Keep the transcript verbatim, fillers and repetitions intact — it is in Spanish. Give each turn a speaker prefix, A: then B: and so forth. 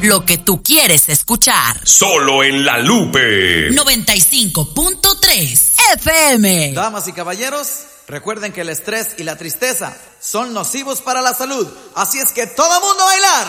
A: Lo que tú quieres escuchar.
B: Solo en La Lupe.
A: noventa y cinco punto tres F M.
C: Damas y caballeros, recuerden que el estrés y la tristeza son nocivos para la salud. Así es que todo mundo a bailar.